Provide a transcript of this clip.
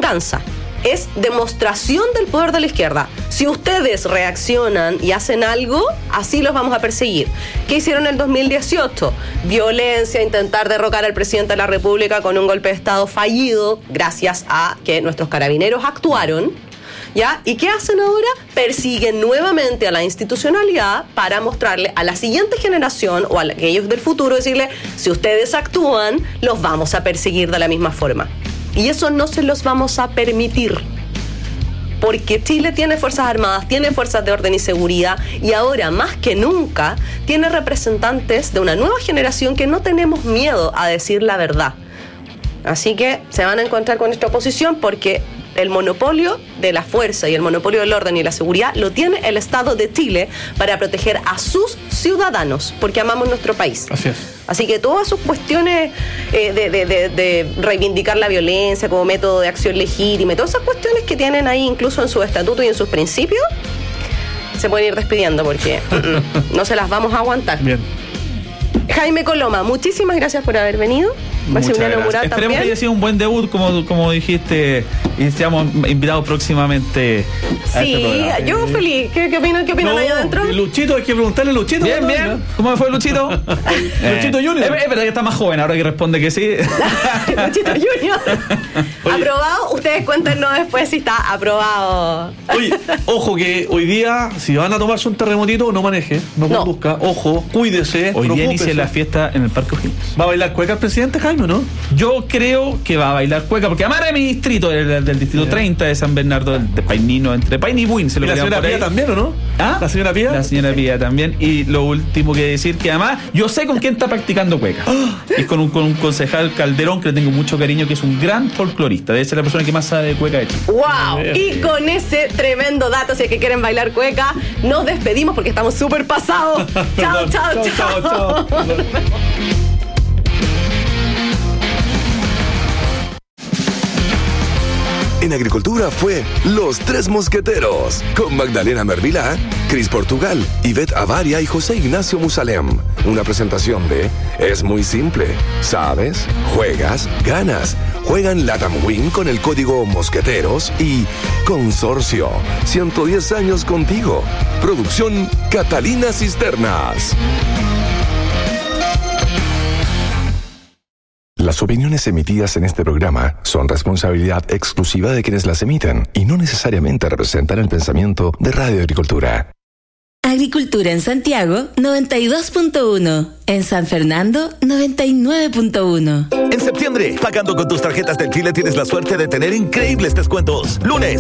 venganza. Es demostración del poder de la izquierda. Si ustedes reaccionan y hacen algo, así los vamos a perseguir. ¿Qué hicieron en el 2018? Violencia, intentar derrocar al presidente de la República con un golpe de Estado fallido, gracias a que nuestros carabineros actuaron. ¿Ya? ¿Y qué hacen ahora? Persiguen nuevamente a la institucionalidad para mostrarle a la siguiente generación o a aquellos del futuro, decirle, si ustedes actúan, los vamos a perseguir de la misma forma. Y eso no se los vamos a permitir. Porque Chile tiene fuerzas armadas, tiene fuerzas de orden y seguridad, y ahora más que nunca tiene representantes de una nueva generación que no tenemos miedo a decir la verdad. Así que se van a encontrar con esta oposición porque el monopolio de la fuerza y el monopolio del orden y la seguridad lo tiene el Estado de Chile para proteger a sus ciudadanos, porque amamos nuestro país. Así es. Así que todas sus cuestiones de reivindicar la violencia como método de acción legítima, todas esas cuestiones que tienen ahí incluso en sus estatutos y en sus principios, se pueden ir despidiendo porque no se las vamos a aguantar. Bien. Jaime Coloma, muchísimas gracias por haber venido. Muchas gracias. Esperemos que haya sido un buen debut, como dijiste, y seamos invitados próximamente a este programa. Yo feliz. ¿Qué opinan ahí adentro? Luchito, hay que preguntarle a Luchito. Bien. ¿Cómo me fue Luchito? Luchito Junior. Es verdad que está más joven ahora que responde que sí. Luchito Junior. ¿Aprobado? Ustedes cuéntenos después si está aprobado. Oye, ojo que hoy día, si van a tomarse un terremotito, no maneje, no conduzca. Ojo, cuídese. Hoy día inicia la fiesta en el Parque O'Higgins. ¿Va a bailar cueca el presidente, Jaime, no? Yo creo que va a bailar cueca, porque además era mi distrito, del distrito 30 de San Bernardo, de Painino, entre Pain y Buin. ¿Y la señora Pía también, o no? ¿Ah? ¿La señora Pía? La señora Pía también. Y lo último que decir, que además yo sé con quién está practicando cueca. Es con un concejal Calderón, que le tengo mucho cariño, que es un gran folclorista. Debe ser la persona que más sabe de cueca de Chile. ¡Wow! Y con ese tremendo dato, si es que quieren bailar cueca, nos despedimos porque estamos súper pasados. Chao. En Agricultura fue Los Tres Mosqueteros, con Magdalena Mervilá, Cris Portugal, Ivette Avaria y José Ignacio Musalem. Una presentación de Es muy simple. ¿Sabes? Juegas, ganas. Juegan Latam Win con el código Mosqueteros y Consorcio. 110 años contigo. Producción Catalina Cisternas. Las opiniones emitidas en este programa son responsabilidad exclusiva de quienes las emiten y no necesariamente representan el pensamiento de Radio Agricultura. Agricultura en Santiago, 92.1. En San Fernando, 99.1. En septiembre, pagando con tus tarjetas del Chile tienes la suerte de tener increíbles descuentos. Lunes,